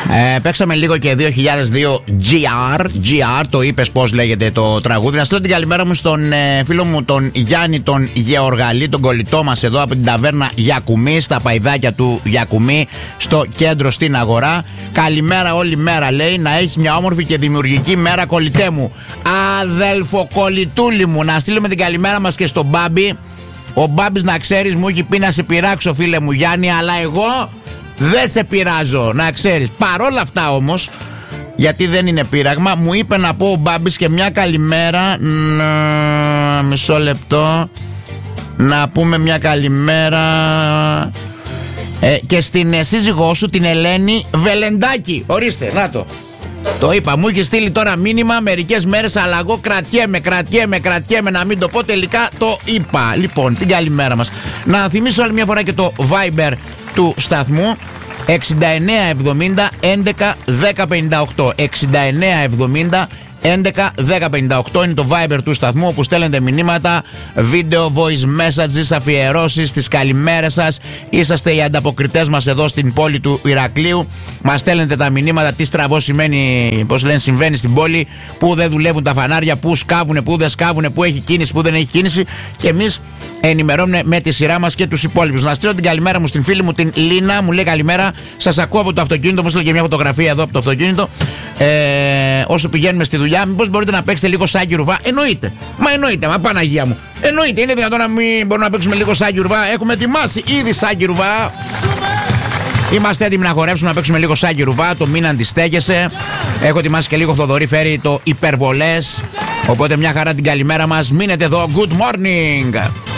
Παίξαμε λίγο και 2002 GR. Το είπες πώς λέγεται το τραγούδι. Να στείλω την καλημέρα μου στον φίλο μου τον Γιάννη τον Γεωργαλή, τον κολλητό μας εδώ από την ταβέρνα Γιακουμή, στα παϊδάκια του Γιακουμή, στο κέντρο στην αγορά. Καλημέρα όλη μέρα, λέει. Να έχεις μια όμορφη και δημιουργική μέρα, κολλητέ μου. Αδελφοκολλητούλη μου. Να στείλουμε την καλημέρα μας και στον Μπάμπη. Ο Μπάμπης, να ξέρεις, μου έχει πει να σε πειράξω, φίλε μου Γιάννη, αλλά εγώ δεν σε πειράζω, να ξέρεις. Παρόλα αυτά όμως, γιατί δεν είναι πείραγμα, μου είπε να πω ο Μπάμπης και μια καλημέρα. Μισό λεπτό. Να πούμε μια καλημέρα και στην σύζυγό σου, την Ελένη Βελεντάκη. Ορίστε, να το. Το είπα, μου είχε στείλει τώρα μήνυμα μερικές μέρες, αλλά εγώ κρατιέμαι να μην το πω, τελικά το είπα. Λοιπόν, την καλημέρα μας. Να θυμίσω άλλη μια φορά και το Viber του σταθμού, 6970 11 1058. 6970 11 1058 είναι το Viber του σταθμού, όπου στέλνετε μηνύματα, βίντεο, voice messages, αφιερώσεις, τις καλημέρες σας. Είσαστε οι ανταποκριτές μας εδώ στην πόλη του Ηρακλείου. Μας στέλνετε τα μηνύματα, τι στραβό σημαίνει, πώς λένε, συμβαίνει στην πόλη, που δεν δουλεύουν τα φανάρια, που σκάβουνε, που δεν σκάβουνε, που έχει κίνηση, που δεν έχει κίνηση. Και εμείς ενημερώνουμε με τη σειρά μας και τους υπόλοιπους. Να στείλω την καλημέρα μου στην φίλη μου την Λίνα, μου λέει καλημέρα. Σας ακούω από το αυτοκίνητο, μου στείλε και μια φωτογραφία εδώ από το αυτοκίνητο. Όσο πηγαίνουμε στη δουλειά, μήπως μπορείτε να παίξετε λίγο Σάκη Ρουβά? Εννοείται. Μα Παναγία μου. Εννοείται. Είναι δυνατόν να μην μπορούμε να παίξουμε λίγο Σάκη Ρουβά? Έχουμε ετοιμάσει ήδη Σάκη Ρουβά. Είμαστε έτοιμοι να χορέψουμε, να παίξουμε λίγο Σάκη Ρουβά. Το μην αντιστέκεσαι. Έχω ετοιμάσει και λίγο Θοδωρή φέρει το υπερβολές. Οπότε μια χαρά την καλημέρα μας. Μείνετε εδώ. Good morning.